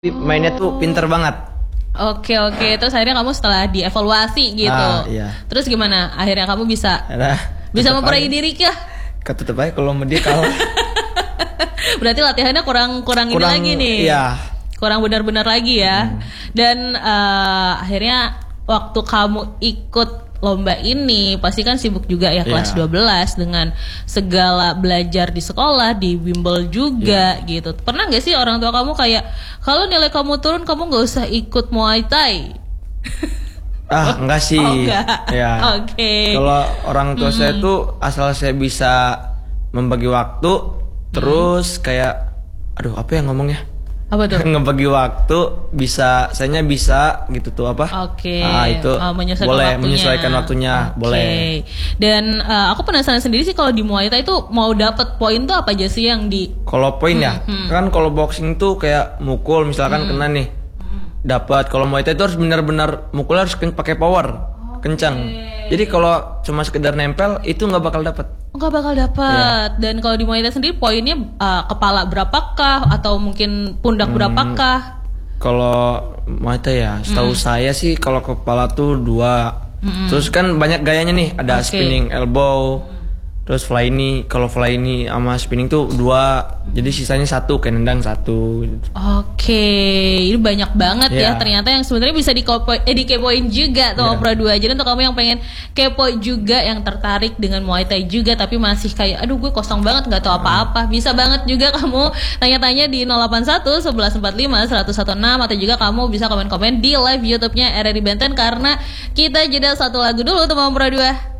mainnya tuh pinter banget. Oke. Terus akhirnya kamu setelah dievaluasi gitu. Iya. Terus gimana? Akhirnya kamu bisa Tetep memperbaiki aja. diri kah? Tetep aja kalau sama dia kalah. Berarti latihannya kurang ini lagi nih. Iya. Kurang benar-benar lagi ya. Dan akhirnya waktu kamu ikut lomba ini pasti kan sibuk juga ya kelas 12 dengan segala belajar di sekolah, di bimbel juga gitu. Pernah gak sih orang tua kamu kayak kalau nilai kamu turun kamu gak usah ikut Muay Thai? Enggak sih. Oh, enggak. Ya. Oke. Kalau orang tua saya tuh asal saya bisa membagi waktu, terus kayak aduh apa yang ngomongnya? Apa tuh? Ngebagi waktu sayanya bisa gitu tuh apa? Oke. Itu menyesuaikan waktunya. Boleh. Dan aku penasaran sendiri sih kalau di Muay Thai itu mau dapat poin tuh apa aja sih yang di? Kalau poin ya, kan kalau boxing tuh kayak mukul misalkan kena nih, dapat. Kalau Muay Thai itu harus benar-benar mukulnya harus pakai power, kencang. Jadi kalau cuma sekedar nempel itu nggak bakal dapat. Nggak bakal dapat. Dan kalau di Muay Thai sendiri poinnya kepala berapakah atau mungkin pundak berapakah? Kalau Muay Thai ya, setahu saya sih kalau kepala tuh 2. Terus kan banyak gayanya nih, ada spinning elbow, terus fly knee. Kalau fly knee sama spinning tuh 2, jadi sisanya 1 kayak nendang 1. Oke, ini banyak banget ya ternyata yang sebenarnya bisa dikepoin juga tuh Pro 2. Jadi untuk kamu yang pengen kepo juga, yang tertarik dengan Muay Thai juga tapi masih kayak aduh gue kosong banget nggak tahu apa-apa, bisa banget juga kamu tanya-tanya di 081 1145 116 atau juga kamu bisa komen-komen di live YouTube-nya RRI Banten karena kita jeda satu lagu dulu teman Pro 2.